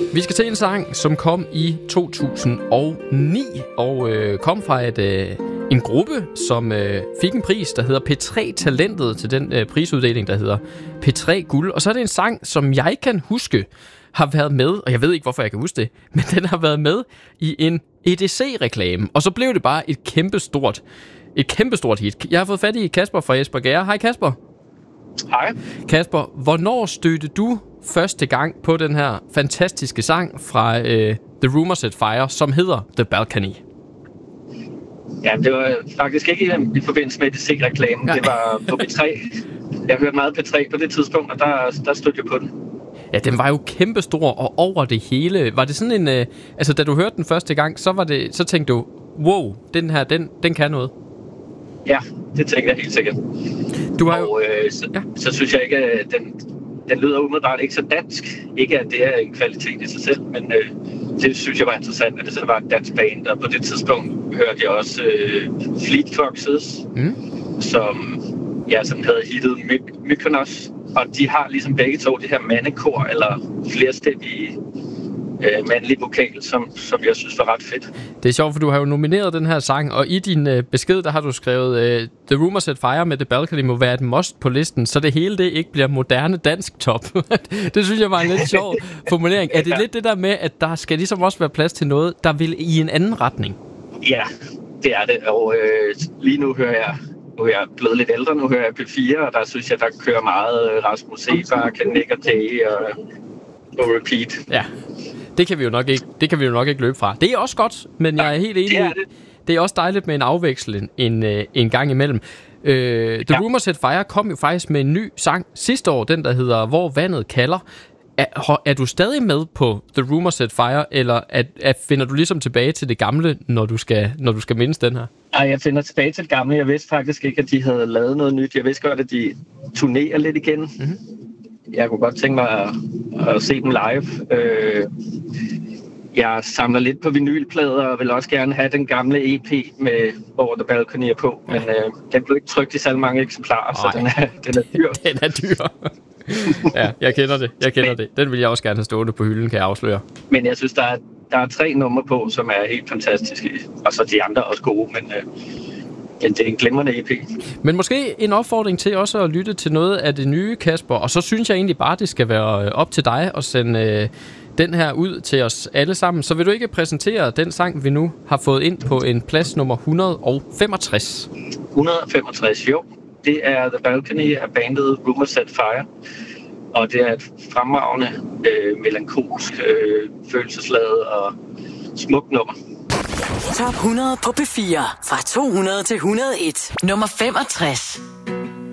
Vi skal til en sang, som kom i 2009, og kom fra en gruppe, som fik en pris, der hedder P3 Talentet, til den prisuddeling, der hedder P3 Guld. Og så er det en sang, som jeg kan huske har været med, og jeg ved ikke, hvorfor jeg kan huske det, men den har været med i en EDC-reklame. Og så blev det bare et kæmpestort hit. Jeg har fået fat i Kasper fra Espergærde. Hej Kasper. Hej. Kasper, hvornår stødte du første gang på den her fantastiske sang fra The Rumour Said Fire, som hedder The Balcony? Ja, det var faktisk ikke i forbindelse med EDC-reklamen. Det var på P3. Jeg hørte meget P3 på det tidspunkt, og der stødte jeg på den. Ja, den var jo kæmpestor, og over det hele. Var det sådan en... altså, da du hørte den første gang, så tænkte du, wow, den her, den kan noget. Ja, det tænkte jeg helt sikkert. Så synes jeg ikke, at den lyder umiddelbart ikke så dansk. Ikke, at det er en kvalitet i sig selv, men det synes jeg var interessant, at det så var et dansk band. Og på det tidspunkt hørte jeg også Fleet Foxes, som havde hittet Mykonos. Og de har ligesom begge to det her mandekor, eller flerstemmige mandlige vokal, som jeg synes var ret fedt. Det er sjovt, for du har jo nomineret den her sang, og i din besked, der har du skrevet, The Rumour Said Fire med The Balcony må være et must på listen, så det hele det ikke bliver moderne dansk top. Det synes jeg var en lidt sjov formulering. Er det lidt det der med, at der skal ligesom også være plads til noget, der vil i en anden retning? Ja, det er det, og lige nu hører jeg... Nu er jeg blevet lidt ældre, nu hører jeg P4, og der synes jeg, der kører meget Rasmus Seebach, Nick og Tay og repeat. Ja, det kan vi jo nok ikke løbe fra. Det er også godt, men jeg er helt enig. Det er også dejligt med en afveksling en gang imellem. The Rumour Said Fire kom jo faktisk med en ny sang sidste år, den der hedder Hvor vandet kalder. Er du stadig med på The Rumour Said Fire, eller finder du ligesom tilbage til det gamle, når du skal mindes den her? Nej, jeg finder tilbage til det gamle. Jeg vidste faktisk ikke, at de havde lavet noget nyt. Jeg vidste godt, at de turnerer lidt igen. Mm-hmm. Jeg kunne godt tænke mig at se dem live. Jeg samler lidt på vinylplader og vil også gerne have den gamle EP med Hvor The Balcony er på. Men den blev ikke trykt i så mange eksemplarer, så den er dyr. Den er dyr. Ja, jeg kender det. Den vil jeg også gerne have stående på hylden, kan jeg afsløre. Men jeg synes, der er 3 numre på, som er helt fantastiske. Og så de andre er også gode, men det er en glimrende EP. Men måske en opfordring til også at lytte til noget af det nye, Kasper. Og så synes jeg egentlig bare, det skal være op til dig at sende den her ud til os alle sammen. Så vil du ikke præsentere den sang, vi nu har fået ind på en plads nummer 165? 165, jo. Det er The Balcony af bandet Rumour Said Fire. Og det er et fremragende, melankolsk, følelsesladet og smukt nummer. Top 100 på P4 fra 200 til 101. Nummer 65.